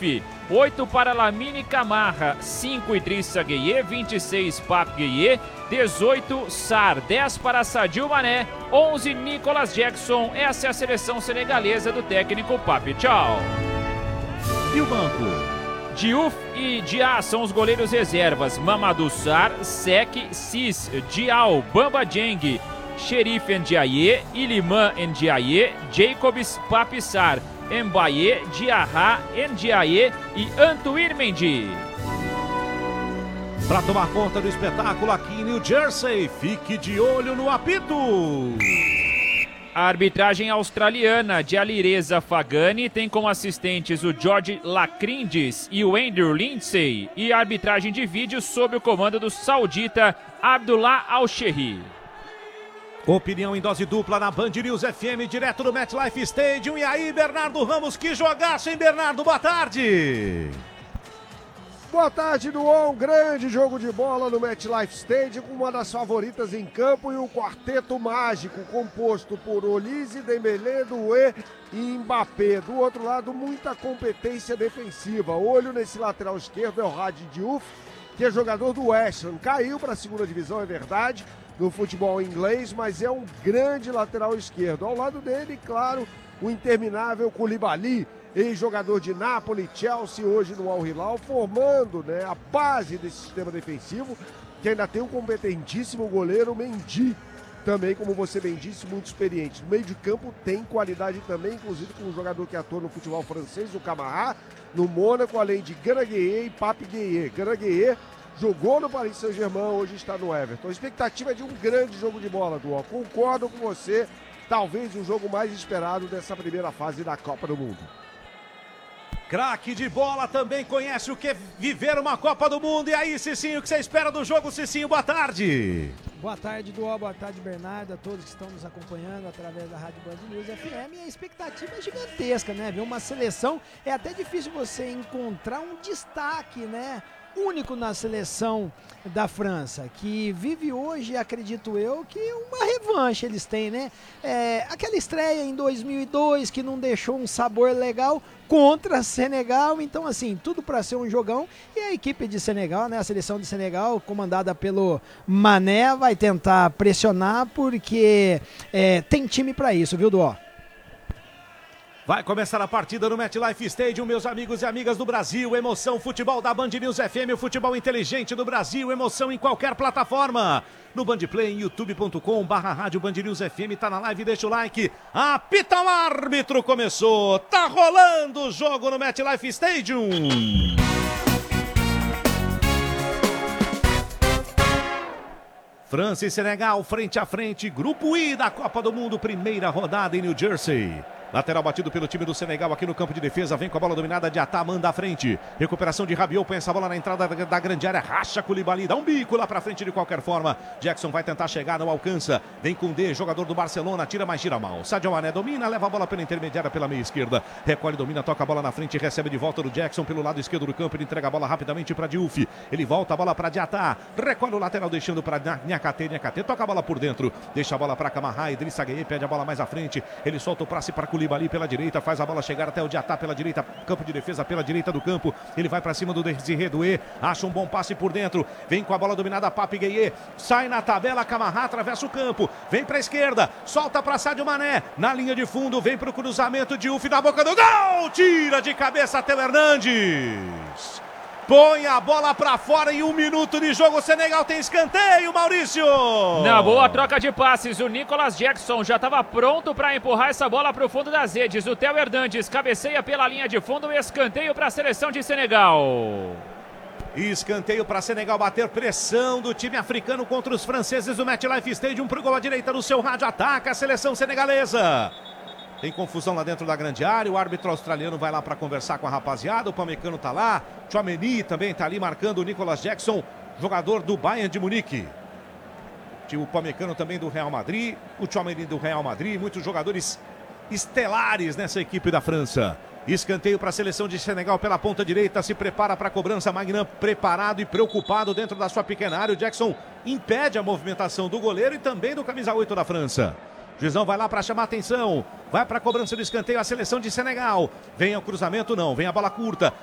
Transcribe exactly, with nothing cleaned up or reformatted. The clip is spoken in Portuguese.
Diouf, oito para Lamine Camara, cinco Idrissa Gueye, vinte e seis Pape Gueye, dezoito Sarr, dez para Sadio Mané, onze Nicolas Jackson. Essa é a seleção senegalesa do técnico Pape Thiaw. E o banco? Diouf e Dia são os goleiros reservas. Mamadou Sarr, Seck, Cis, Diaw, Bamba Dieng, Cherif Ndiaye, Iliman Ndiaye, Jacobs, Pape Sarr, Mbaye, Diarra, Ndiaye e Antoine Mendy. Para tomar conta do espetáculo aqui em New Jersey, fique de olho no apito. A arbitragem australiana de Alireza Fagani tem como assistentes o George Lacrindes e o Andrew Lindsay, e a arbitragem de vídeo sob o comando do saudita Abdullah Al-Sherri. Opinião em dose dupla na Band News F M, direto do MetLife Stadium. E aí, Bernardo Ramos, que jogaço, hein, Bernardo? Boa tarde! Boa tarde, Duon. Um grande jogo de bola no MetLife Stadium, com uma das favoritas em campo e um quarteto mágico composto por Olise, Dembélé, Doué e Mbappé. Do outro lado, muita competência defensiva. Olho nesse lateral esquerdo é o Hadi Diouf, que é jogador do West Ham. Caiu para a segunda divisão, é verdade, no futebol inglês, mas é um grande lateral esquerdo. Ao lado dele, claro, o interminável Koulibaly, ex-jogador de Napoli, Chelsea, hoje no Al Hilal, formando, né, a base desse sistema defensivo, que ainda tem um competentíssimo goleiro, Mendy, também, como você bem disse, muito experiente. No meio de campo tem qualidade também, inclusive com um jogador que atua no futebol francês, o Camara, no Mônaco, além de Gana Gueye e Pape Gueye. Gana Gueye jogou no Paris Saint-Germain, hoje está no Everton. A expectativa é de um grande jogo de bola, Duó. Concordo com você, talvez o jogo mais esperado dessa primeira fase da Copa do Mundo. Craque de bola também conhece o que é viver uma Copa do Mundo. E aí, Cicinho, o que você espera do jogo, Cicinho? Boa tarde. Boa tarde, Duó. Boa tarde, Bernardo. A todos que estão nos acompanhando através da Rádio Band News F M. E a expectativa é gigantesca, né? Ver uma seleção, é até difícil você encontrar um destaque, né, único na seleção da França, que vive hoje, acredito eu, que uma revanche eles têm, né? É, aquela estreia em dois mil e dois que não deixou um sabor legal contra Senegal, então assim, tudo para ser um jogão. E a equipe de Senegal, né, a seleção de Senegal, comandada pelo Mané, vai tentar pressionar porque é, tem time para isso, viu, Duó? Vai começar a partida no MetLife Stadium, meus amigos e amigas do Brasil. Emoção, futebol da Band News F M, o futebol inteligente do Brasil. Emoção em qualquer plataforma. No Bandplay, em youtube ponto com barra rádio Band News F M. Tá na live, deixa o like. Apita o árbitro, começou. Tá rolando o jogo no MetLife Stadium. França e Senegal, frente a frente. Grupo I da Copa do Mundo, primeira rodada em New Jersey. Lateral batido pelo time do Senegal aqui no campo de defesa. Vem com a bola dominada de Atá, manda à frente. Recuperação de Rabiot, põe essa bola na entrada da, da grande área. Racha Koulibaly, dá um bico lá pra frente de qualquer forma. Jackson vai tentar chegar, não alcança. Vem com D, jogador do Barcelona, tira, mas gira mal. Sadio Mané domina, leva a bola pela intermediária, pela meia esquerda. Recolhe, domina, toca a bola na frente, recebe de volta do Jackson pelo lado esquerdo do campo. Ele entrega a bola rapidamente para Diouf. Ele volta a bola para Diatá. Recolhe o lateral, deixando para Niakate. Niakate toca a bola por dentro. Deixa a bola para Camara. Idrissa Gueye pede a bola mais à frente. Ele solta o passe para Koulibaly pela direita. Faz a bola chegar até o Diatá pela direita, campo de defesa pela direita do campo. Ele vai para cima do Desiré Doué, acha um bom passe por dentro. Vem com a bola dominada, Pape Gueye. Sai na tabela, Camara atravessa o campo. Vem para a esquerda, solta para Sadio Mané. Na linha de fundo, vem para o cruzamento, Diouf na boca do gol. Tira de cabeça Theo Hernandes. Põe a bola pra fora em um minuto de jogo. O Senegal tem escanteio, Maurício. Na boa troca de passes, o Nicolas Jackson já estava pronto para empurrar essa bola para o fundo das redes. O Theo Hernandes cabeceia pela linha de fundo. Escanteio para a seleção de Senegal. Escanteio para Senegal bater, pressão do time africano contra os franceses do MetLife Stadium. Pro gol à direita do seu rádio, ataca a seleção senegalesa. Tem confusão lá dentro da grande área, o árbitro australiano vai lá para conversar com a rapaziada, o Pamecano tá lá, Tchouaméni também tá ali marcando o Nicolas Jackson, jogador do Bayern de Munique. O Pamecano também do Real Madrid, o Tchouaméni do Real Madrid, muitos jogadores estelares nessa equipe da França. Escanteio para a seleção de Senegal pela ponta direita, se prepara para a cobrança, Magnan preparado e preocupado dentro da sua pequena área. O Jackson impede a movimentação do goleiro e também do camisa oito da França. Juizão vai lá para chamar atenção, vai para a cobrança do escanteio a seleção de Senegal. Vem ao cruzamento, não, vem a bola curta,